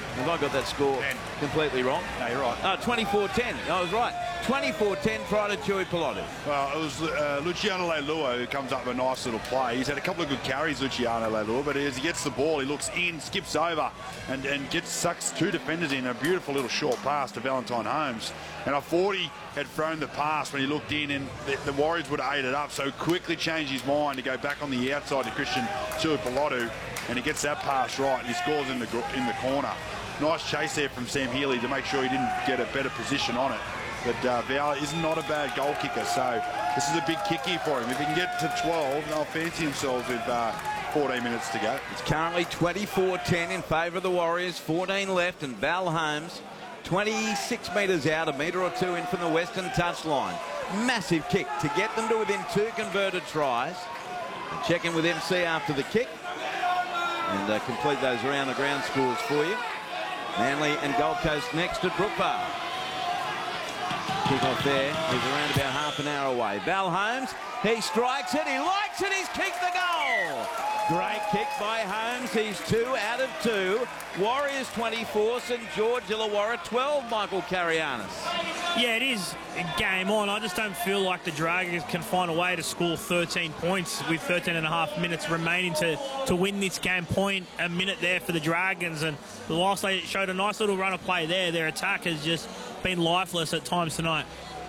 Have I got that score completely wrong? No, you're right. Oh, 24-10. I was right. 24-10 prior to Tui Pilotu. Well, it was Luciano Leilua who comes up with a nice little play. He's had a couple of good carries, Luciano Leilua, but as he gets the ball, he looks in, skips over, and sucks two defenders in. A beautiful little short pass to Valentine Holmes. And I thought he had thrown the pass when he looked in, and the Warriors would have ate it up. So quickly changed his mind to go back on the outside to Christian Tui Pilotu, and he gets that pass right, and he scores in the corner. Nice chase there from Sam Healy to make sure he didn't get a better position on it. But Val is not a bad goal kicker, so this is a big kick here for him. If he can get to 12, they'll fancy themselves with 14 minutes to go. It's currently 24-10 in favour of the Warriors. 14 left, and Val Holmes 26 metres out, a metre or two in from the western touchline. Massive kick to get them to within 2 converted tries. And check in with MC after the kick and complete those around the ground scores for you. Manly and Gold Coast next at Brook Bar. Kick off there. He's around about half an hour away. Val Holmes, he strikes it, he likes it, he's kicked the goal. Great kick by Holmes. He's 2 out of 2. Warriors 24, St George Illawarra 12, Michael Carianis. Yeah, it is game on. I just don't feel like the Dragons can find a way to score 13 points with 13 and a half minutes remaining to win this game. Point a minute there for the Dragons, and whilst they showed a nice little run of play there, their attack has just been lifeless at times tonight.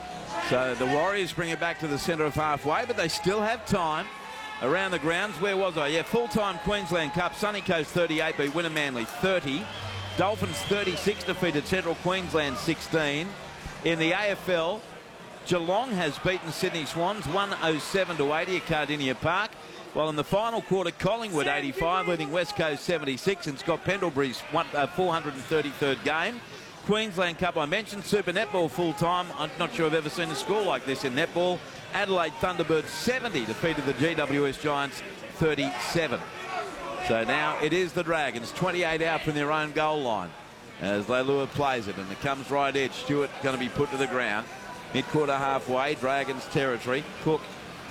So the Warriors bring it back to the centre of halfway, but they still have time. Around the grounds, where was I? Yeah, full-time Queensland Cup. Sunny Coast 38 beat Winner Manly 30. Dolphins 36 defeated Central Queensland 16. In the AFL, Geelong has beaten Sydney Swans 107 to 80 at Cardinia Park. While in the final quarter, Collingwood 85 leading West Coast 76 in Scott Pendlebury's 433rd game. Queensland Cup, I mentioned, Super Netball full-time. I'm not sure I've ever seen a score like this in netball. Adelaide Thunderbirds 70 defeated the GWS Giants 37. So now it is the Dragons 28 out from their own goal line as Leilua plays it, and it comes right edge. Stewart going to be put to the ground. Mid-quarter halfway, Dragons territory. Cook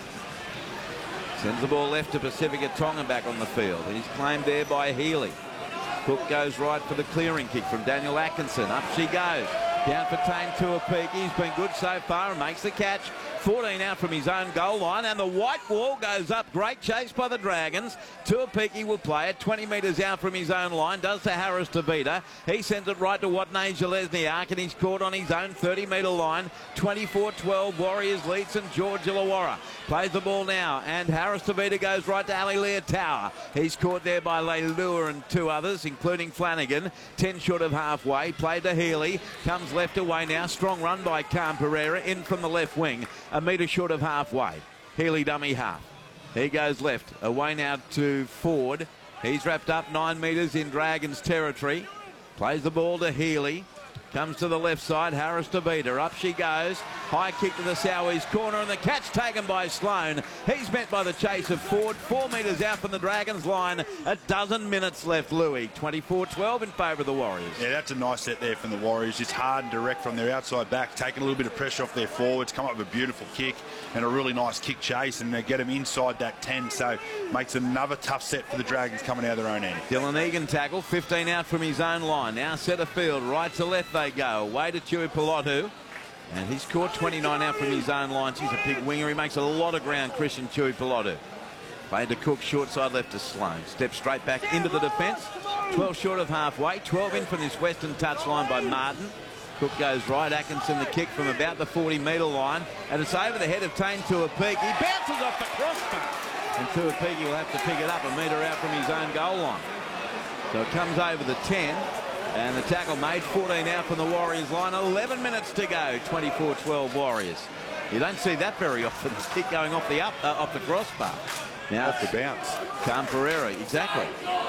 sends the ball left to Pacifica Tonga back on the field. He's claimed there by Healy. Cook goes right for the clearing kick from Daniel Atkinson. Up she goes. Down for Tane Tuapiki. He's been good so far and makes the catch. 14 out from his own goal line, and the white wall goes up. Great chase by the Dragons. Tuapiki will play it 20 metres out from his own line. Does to Harris Tavita. He sends it right to Watney Zalesniak, and he's caught on his own 30-metre line. 24-12. Warriors lead St George Illawarra. Plays the ball now, and Harris Tavita goes right to Ali Leotower. He's caught there by Leilua and 2 others, including Flanagan. 10 short of halfway. Played to Healy. Comes left away now. Strong run by Cam Pereira in from the left wing. A metre short of halfway. Healy dummy half. He goes left. Away now to Ford. He's wrapped up 9 metres in Dragons territory. Plays the ball to Healy. Comes to the left side. Harris Tavita. Up she goes. High kick to the Sowies corner, and the catch taken by Sloan. He's met by the chase of Ford. 4 metres out from the Dragons line. A dozen minutes left, Louis. 24-12 in favour of the Warriors. Yeah, that's a nice set there from the Warriors. Just hard and direct from their outside back, taking a little bit of pressure off their forwards, come up with a beautiful kick and a really nice kick chase, and they get him inside that 10, so makes another tough set for the Dragons coming out of their own end. Dylan Egan tackle, 15 out from his own line. Now centre field, right to left they go. Away to Tui Pilotu. And he's caught 29 out from his own lines. He's a big winger. He makes a lot of ground, Christian Tui Pilotu. Played to Cook, short side left to Sloan. Steps straight back into the defence. 12 short of halfway. 12 in from this western touchline by Martin. Cook goes right. Atkinson the kick from about the 40-metre line. And it's over the head of Tane Tuapiki. He bounces off the crossbar. And Tuapiki will have to pick it up a metre out from his own goal line. So it comes over the 10. And the tackle made. 14 out from the Warriors line. 11 minutes to go. 24-12 Warriors. You don't see that very often. The kick going off the crossbar. Now off the bounce. Cam Pereira, exactly.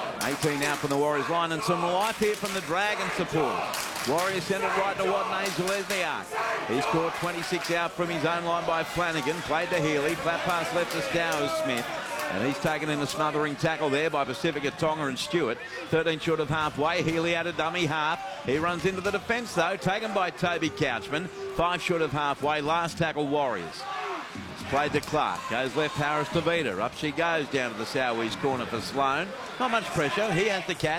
18 out from the Warriors line, and some life here from the Dragon supporters. Warriors send it right to Watney Zalesniak. He's caught 26 out from his own line by Flanagan. Played to Healy. Flat pass left to Stowers Smith. And he's taken in a smothering tackle there by Pacifica Tonga and Stewart. 13 short of halfway. Healy out of dummy half. He runs into the defence though. Taken by Toby Couchman. 5 short of halfway. Last tackle Warriors. It's played to Clark. Goes left Harris Tavita. Up she goes down to the Sowies corner for Sloan. Not much pressure. He has the catch.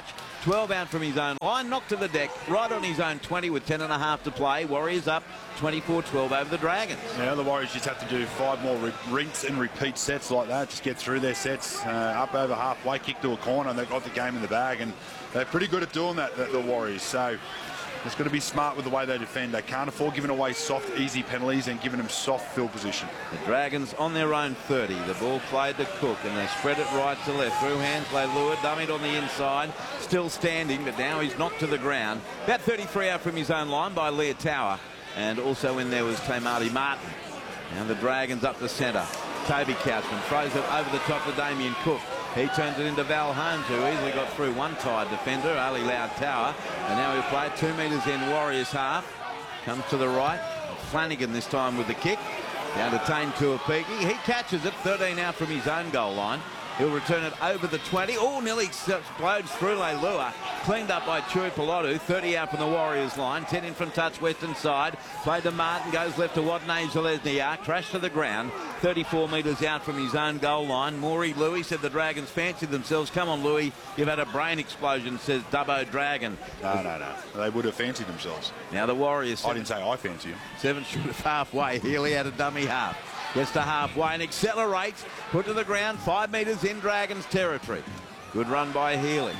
12 out from his own line, knocked to the deck, right on his own 20 with 10.5 to play. Warriors up 24-12 over the Dragons. Now the Warriors just have to do 5 more rinse and repeat sets like that. Just get through their sets, up over halfway, kick to a corner, and they've got the game in the bag. And they're pretty good at doing that, the Warriors. So it's got to be smart with the way they defend. They can't afford giving away soft, easy penalties and giving them soft field position. The Dragons on their own 30. The ball played to Cook, and they spread it right to left. Through hands, Leilua, dummied on the inside. Still standing, but now he's knocked to the ground. About 33 out from his own line by Leah Tower. And also in there was Tamati Martin. And the Dragons up the centre. Toby Couchman throws it over the top to Damien Cook. He turns it into Val Holmes, who easily got through one tired defender, Ali Loud Tower. And now we play 2 metres in Warriors half. Comes to the right. Flanagan this time with the kick. Down to Tane Tuapiki. He catches it, 13 out from his own goal line. He'll return it over the 20. Oh, nearly explodes through Leilua. Cleaned up by Chui Pilotu. 30 out from the Warriors line. 10 in from touch western side. Played to Martin. Goes left to Wadney Zalesniak. Crashed to the ground. 34 metres out from his own goal line. Maury Louis said the Dragons fancied themselves. Come on, Louis. You've had a brain explosion, says Dubbo Dragon. No. They would have fancied themselves. Now the Warriors. I didn't say I fancy him. 7 short of halfway. Healy had a dummy half. Gets to halfway and accelerates. Put to the ground. 5 metres in Dragons territory. Good run by Healy.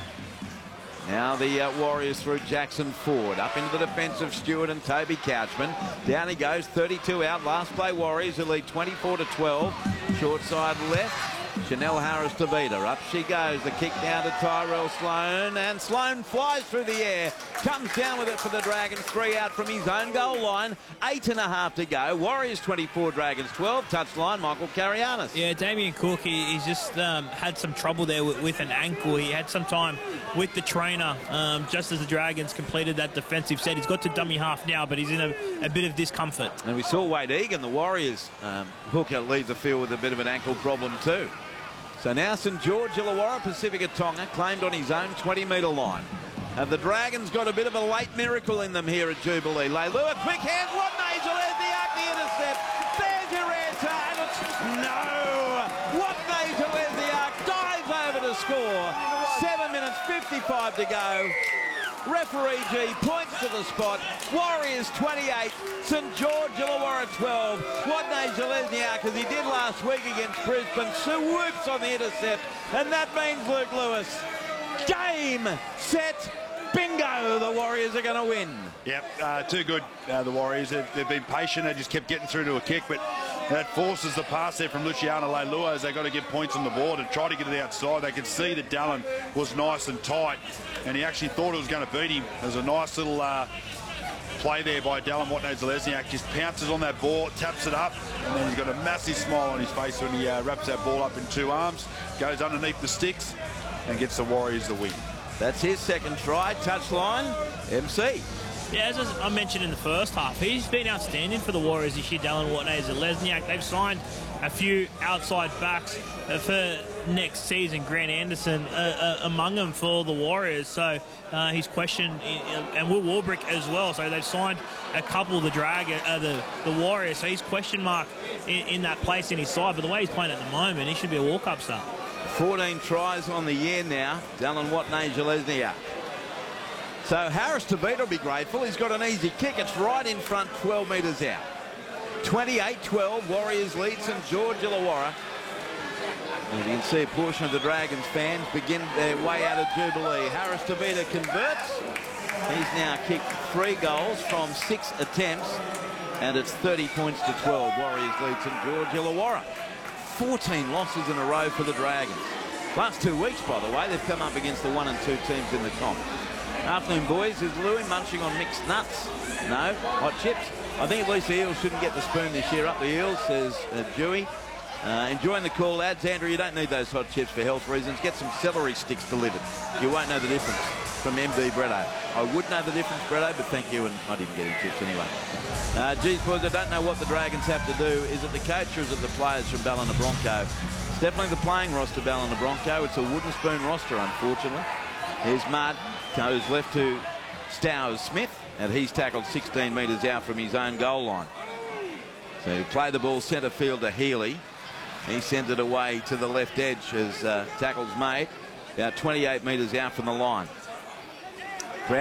Now the Warriors through Jackson Ford. Up into the defence of Stewart and Toby Couchman. Down he goes. 32 out. Last play Warriors who lead 24-12. Short side left. Chanel Harris to beat her. Up she goes. The kick down to Tyrell Sloan. And Sloan flies through the air. Comes down with it for the Dragons. 3 out from his own goal line. 8.5 to go. Warriors 24, Dragons 12. Touchline, Michael Carianis. Yeah, Damien Cook, he's just had some trouble there with an ankle. He had some time with the trainer just as the Dragons completed that defensive set. He's got to dummy half now, but he's in a bit of discomfort. And we saw Wade Egan, the Warriors hooker, leave the field with a bit of an ankle problem too. So now St George Illawarra, Pacifica Tonga, claimed on his own 20-metre line. Have the Dragons got a bit of a late miracle in them here at Jubilee? Leilua, quick hands, Wadney Zalesniak, the intercept. There's your answer, and it's no. Wadney Zalesniak dives over to score. 7 minutes 55 to go. Referee G points to the spot. Warriors 28, St George Illawarra 12. Wadney Zalesniak, as he did last week against Brisbane, swoops on the intercept, and that means Luke Lewis. Game, set, bingo, the Warriors are going to win. Yep, too good, the Warriors. They've been patient. They just kept getting through to a kick, but that forces the pass there from Luciano Leilua as they got to get points on the board and try to get it outside. They could see that Dallin was nice and tight, and he actually thought it was going to beat him. There's a nice little play there by Dallin Wadney Zalesniak. Just pounces on that ball, taps it up, and then he's got a massive smile on his face when he wraps that ball up in 2 arms, goes underneath the sticks, and gets the Warriors the win. That's his second try. Touchline, MC. Yeah, as I mentioned in the first half, he's been outstanding for the Warriors this year, Dallin Wadney Zalesniak. They've signed a few outside backs for next season, Grant Anderson among them for the Warriors. So he's questioned, and Will Warbrick as well. So they've signed a couple of the Warriors. So he's question mark in that place in his side. But the way he's playing at the moment, he should be a walk-up star. 14 tries on the year now, Dallin Wadney Zalesniak. So Harris to beat will be grateful. He's got an easy kick. It's right in front, 12 metres out. 28-12, Warriors lead St George Illawarra. And you can see a portion of the Dragons fans begin their way out of Jubilee. Harris Tavita converts. He's now kicked 3 goals from 6 attempts, and it's 30 points to 12. Warriors lead St George Illawarra. 14 losses in a row for the Dragons. Last 2 weeks, by the way, they've come up against the 1 and 2 teams in the comp. Afternoon, boys. Is Louis munching on mixed nuts? No. Hot chips? I think at least the Eels shouldn't get the spoon this year. Up the Eels, says Dewey. Enjoying the call, lads. Andrew, you don't need those hot chips for health reasons. Get some celery sticks delivered. You won't know the difference from MD Bretto. I would know the difference, Bretto, but thank you, and I didn't get any chips anyway. Geez, boys, I don't know what the Dragons have to do. Is it the coach or is it the players from Ballina Bronco? It's definitely the playing roster, Ballina Bronco. It's a wooden spoon roster, unfortunately. Here's Mart, goes left to Stowers Smith, and he's tackled 16 metres out from his own goal line. So he played the ball centre field to Healy. He sends it away to the left edge as tackles made, about 28 metres out from the line.